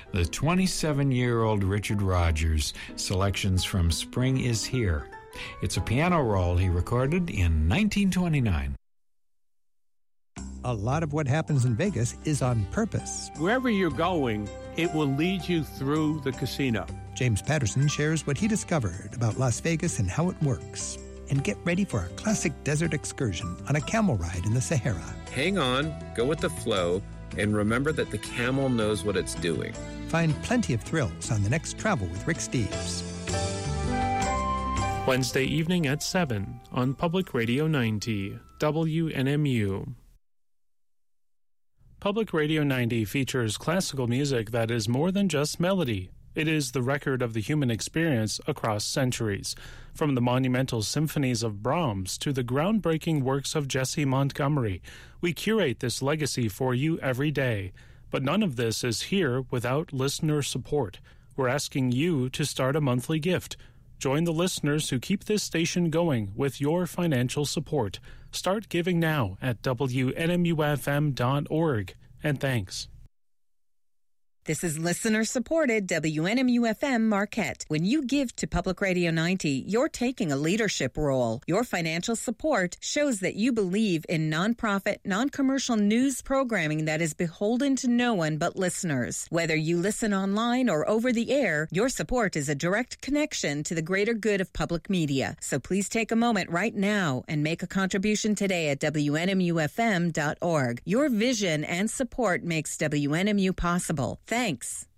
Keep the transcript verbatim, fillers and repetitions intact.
the twenty-seven-year-old Richard Rodgers, selections from Spring Is Here. It's a piano roll he recorded in nineteen twenty-nine. A lot of what happens in Vegas is on purpose. Wherever you're going, it will lead you through the casino. James Patterson shares what he discovered about Las Vegas and how it works. And get ready for a classic desert excursion on a camel ride in the Sahara. Hang on, go with the flow, and remember that the camel knows what it's doing. Find plenty of thrills on the next Travel with Rick Steves. Wednesday evening at seven on Public Radio ninety, W N M U. Public Radio ninety features classical music that is more than just melody. It is the record of the human experience across centuries, from the monumental symphonies of Brahms to the groundbreaking works of Jesse Montgomery. We curate this legacy for you every day, but none of this is here without listener support. We're asking you to start a monthly gift. Join the listeners who keep this station going with your financial support. Start giving now at W N M U F M dot org. And thanks. This is listener-supported W N M U F M Marquette. When you give to Public Radio ninety, you're taking a leadership role. Your financial support shows that you believe in nonprofit, non-commercial news programming that is beholden to no one but listeners. Whether you listen online or over the air, your support is a direct connection to the greater good of public media. So please take a moment right now and make a contribution today at W N M U F M dot org. Your vision and support makes W N M U possible. Thanks.